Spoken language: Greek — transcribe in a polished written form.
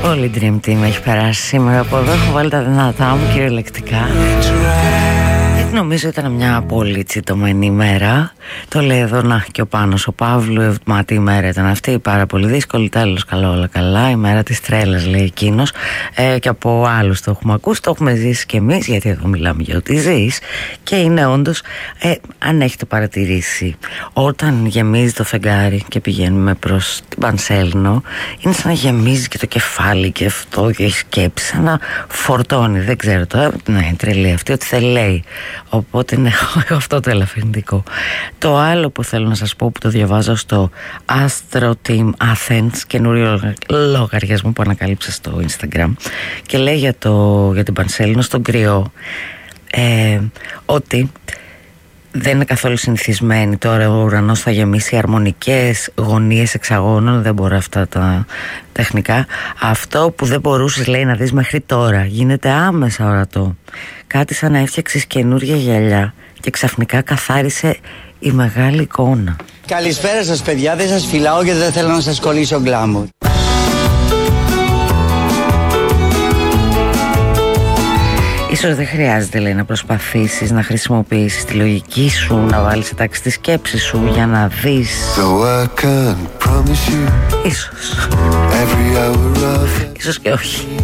Πολύ Dream Team έχει περάσει σήμερα από εδώ. Έχω βάλει τα δυνατά μου κυριολεκτικά. Γιατί νομίζω ήταν μια πολύ τσιτωμένη ημέρα. Το λέει εδώ να και ο Πάνος ο Παύλου. Μα τι ημέρα ήταν αυτή, πάρα πολύ δύσκολη. Τέλος, καλό, όλα καλά. Η μέρα της τρέλας, λέει εκείνος. Και από άλλους το έχουμε ακούσει, το έχουμε ζήσει κι εμείς. Γιατί εδώ μιλάμε για ό,τι ζεις. Και είναι όντως, αν έχετε παρατηρήσει, όταν γεμίζει το φεγγάρι και πηγαίνουμε προς την Πανσέλινο, είναι σαν να γεμίζει και το κεφάλι και αυτό και η σκέψη, σαν να φορτώνει. Δεν ξέρω τώρα, ναι, είναι τρελή αυτή, ό,τι θέλει λέει. Οπότε είναι αυτό το ελαφρυντικό. Το άλλο που θέλω να σας πω, που το διαβάζω στο Astro Team Athens, καινούριο λογαριασμό που ανακάλυψα στο Instagram, και λέει για την Πανσέλινο στον κρυό, ότι δεν είναι καθόλου συνηθισμένη. Τώρα ο ουρανός θα γεμίσει αρμονικές γωνίες εξαγώνων. Δεν μπορώ αυτά τα τεχνικά. Αυτό που δεν μπορούσες, λέει, να δεις μέχρι τώρα, γίνεται άμεσα ορατό. Κάτι σαν να έφτιαξες καινούργια γυαλιά και ξαφνικά καθάρισε η μεγάλη εικόνα. Καλησπέρα σας παιδιά, δεν σας φυλάω γιατί δεν θέλω να σας κολλήσω γκλάμουρ. Ίσως δεν χρειάζεται, λέει, να προσπαθήσεις να χρησιμοποιήσεις τη λογική σου, να βάλεις σε τάξη τη σκέψη σου για να δεις. Ίσως και όχι.